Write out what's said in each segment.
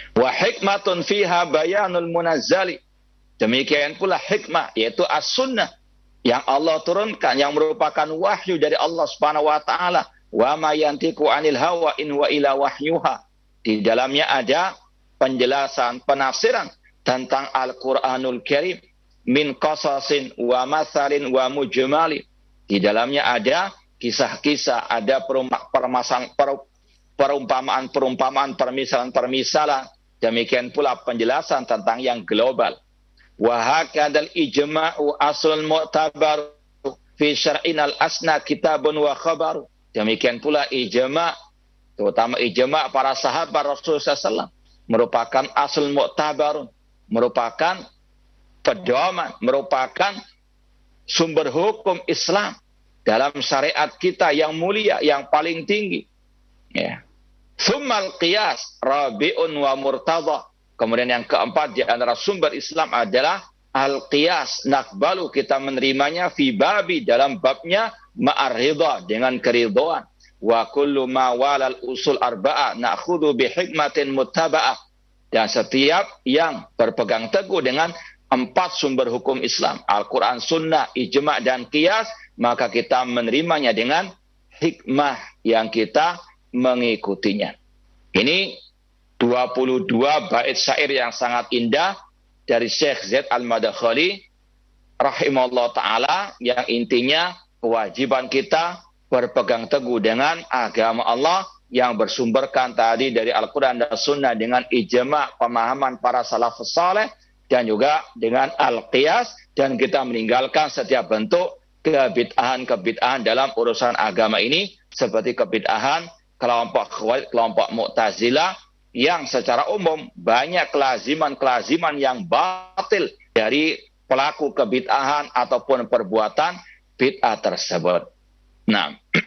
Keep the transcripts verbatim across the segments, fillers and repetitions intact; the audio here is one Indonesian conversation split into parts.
Wa hikmatun fiha bayanul munazzali. Demikian pula hikmah, yaitu as-sunnah yang Allah turunkan, yang merupakan wahyu dari Allah Subhanahu wa taala. Wa ma yantiqu 'anil hawa in wa ila wahyuha. Di dalamnya ada penjelasan, penafsiran tentang Al-Qur'anul Karim min qasasin wa mathalin wa mujmalin. Di dalamnya ada kisah-kisah, ada perumpamaan-perumpamaan, permisalan-permisalan. Demikian pula penjelasan tentang yang global. Wa hakadal ijma'u aslul mu'tabar fi syar'inal asna kitabun wa khabar. Demikian pula ijma', terutama ijma' para sahabat Rasulullah sallallahu alaihi wasallam, merupakan aslul mu'tabar, merupakan pedoman, merupakan sumber hukum Islam dalam syariat kita yang mulia, yang paling tinggi. Ya. Tsummal qiyas rabi'un wa murtadha. Kemudian yang keempat di antara sumber Islam adalah al-qiyas. Naqbalu, kita menerimanya fi babi, dalam babnya ma'ar ridha, dengan keridhaan. Wa kullu ma walal usul arba'a na'khudhu bi hikmatin muttaba'ah. Dan setiap yang berpegang teguh dengan empat sumber hukum Islam, Al-Quran, Sunnah, Ijma' dan Qiyas, maka kita menerimanya dengan hikmah yang kita mengikutinya. Ini dua puluh dua bait syair yang sangat indah dari Syekh Zaid Al-Madakhali rahimahullah ta'ala, yang intinya kewajiban kita berpegang teguh dengan agama Allah yang bersumberkan tadi dari Al-Quran dan Sunnah, dengan ijma' pemahaman para salafus saleh, dan juga dengan al-qiyas, dan kita meninggalkan setiap bentuk kebid'ahan-kebid'ahan dalam urusan agama ini, seperti kebid'ahan kelompok Khawarij, kelompok Mu'tazilah, yang secara umum banyak kelaziman-kelaziman yang batil dari pelaku kebid'ahan ataupun perbuatan bid'ah tersebut. Nah,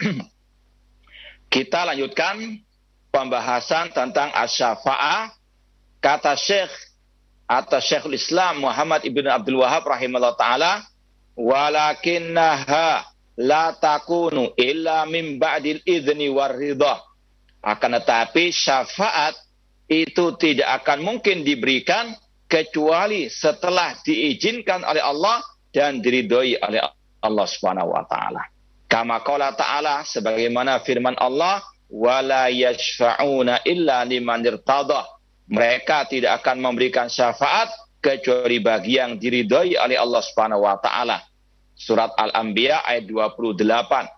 kita lanjutkan pembahasan tentang asy-syafa'ah. Kata Syekh atau Syekhul Islam Muhammad Ibn Abdul Wahhab rahimahullah ta'ala, walakinnaha la takunu illa min ba'dil idzni war ridha. Akan tetapi syafaat itu tidak akan mungkin diberikan kecuali setelah diizinkan oleh Allah dan diridhoi oleh Allah Subhanahu wa taala. Kama qala ta'ala, sebagaimana firman Allah, wala yashfa'una illa liman irtada. Mereka tidak akan memberikan syafaat kecuali bagi yang diridhoi oleh Allah Subhanahu wa taala. Surat Al-Anbiya ayat dua puluh delapan.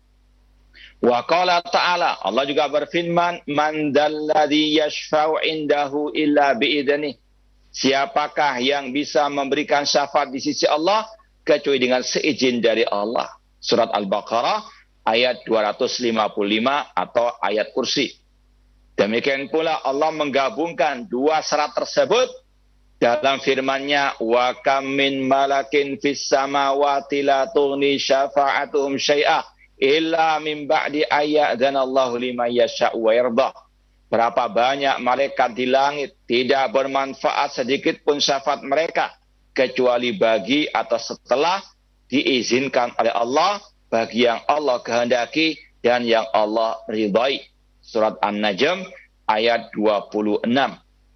Wa qala ta'ala, Allah juga berfirman, man dalladzi yashfa'u indahu illa bi'idnih. Siapakah yang bisa memberikan syafaat di sisi Allah kecuali dengan seizin dari Allah. Surat Al-Baqarah ayat dua ratus lima puluh lima atau ayat kursi. Demikian pula Allah menggabungkan dua syarat tersebut dalam firman-Nya, wa kam min malakin fis samawati la tughni syafa'atuhum syai'a illa min ba'di ayyadzanallahu liman yasha'u wa yarda. Berapa banyak malaikat di langit, tidak bermanfaat sedikit pun syafaat mereka kecuali bagi atau setelah diizinkan oleh Allah bagi yang Allah kehendaki dan yang Allah ridhai. Surat An-Najm ayat dua puluh enam.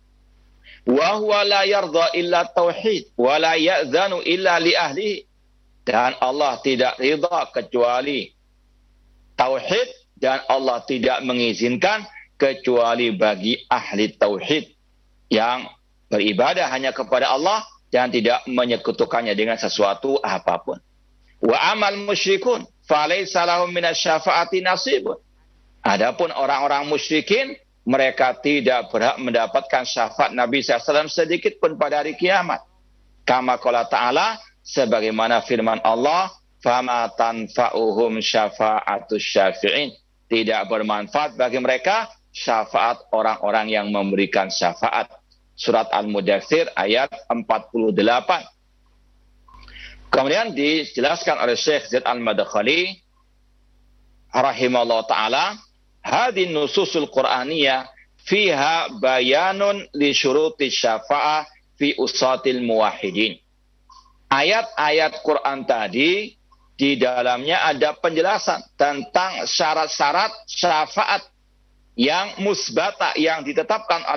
Wa huwa la yarda illa tauhid wa la ya'zanu illa li ahlihi. Dan Allah tidak ridha kecuali tauhid, dan Allah tidak mengizinkan kecuali bagi ahli tauhid yang beribadah hanya kepada Allah dan tidak menyekutukannya dengan sesuatu apapun. Wa amal musyrikun falaysa lahum minasy-syafa'ati nasibun. Adapun orang-orang musyrikin, mereka tidak berhak mendapatkan syafaat Nabi sallallahu alaihi wasallam sedikit pun pada hari kiamat. Kama qala ta'ala, sebagaimana firman Allah, fama tanfa'uhum syafa'atus syafi'in. Tidak bermanfaat bagi mereka syafaat orang-orang yang memberikan syafaat. Surat Al-Mudaththir ayat empat puluh delapan. Kemudian dijelaskan oleh Syekh Zaid Al-Madakhali rahimahullah ta'ala, hadin nususul Qur'aniyah fiha bayanun li syuruti syafa'ah fi usatil muwahhidin. Ayat-ayat Quran tadi di dalamnya ada penjelasan tentang syarat-syarat syafaat yang musbata, yang ditetapkan